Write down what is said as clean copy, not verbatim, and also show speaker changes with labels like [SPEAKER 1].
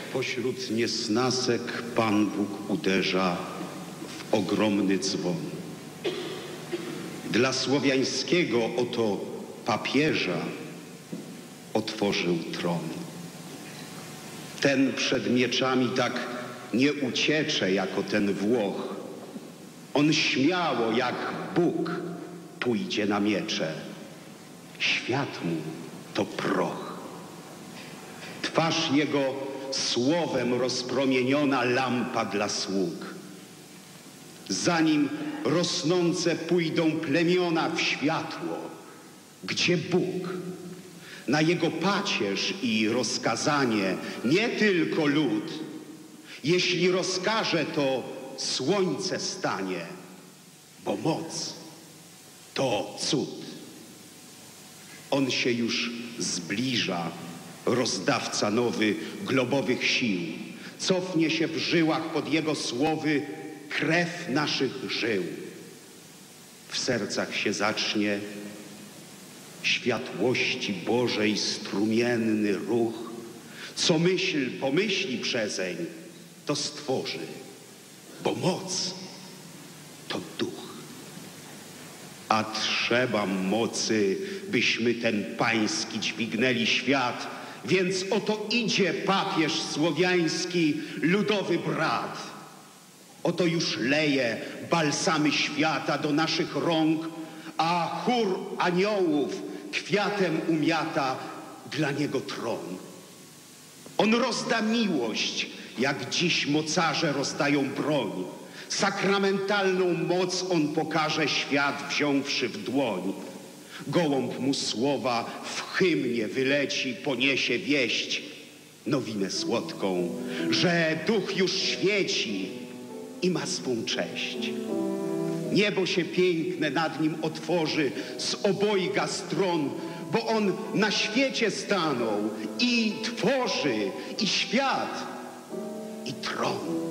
[SPEAKER 1] Pośród niesnasek Pan Bóg uderza w ogromny dzwon. Dla słowiańskiego oto papieża otworzył tron. Ten przed mieczami tak nie uciecze jako ten Włoch. On śmiało jak Bóg pójdzie na miecze. Świat mu to proch. Twarz jego słowem rozpromieniona lampa dla sług. Za nim rosnące pójdą plemiona w światło, gdzie Bóg. Na jego pacierz i rozkazanie nie tylko lud. Jeśli rozkaże, to słońce stanie, bo moc to cud. On się już zbliża, rozdawca nowy globowych sił. Cofnie się w żyłach pod jego słowy krew naszych żył. W sercach się zacznie światłości Bożej strumienny ruch. Co myśl pomyśli przezeń, to stworzy, bo moc to duch. A trzeba mocy, byśmy ten pański dźwignęli świat, więc oto idzie papież słowiański, ludowy brat. Oto już leje balsamy świata do naszych rąk, a chór aniołów kwiatem umiata dla niego tron. On rozda miłość, jak dziś mocarze rozdają broń. Sakramentalną moc on pokaże świat, wziąwszy w dłoń. Gołąb mu słowa w hymnie wyleci, poniesie wieść, nowinę słodką, że duch już świeci i ma swą cześć. Niebo się piękne nad nim otworzy z obojga stron, bo on na świecie stanął i tworzy i świat, i tron.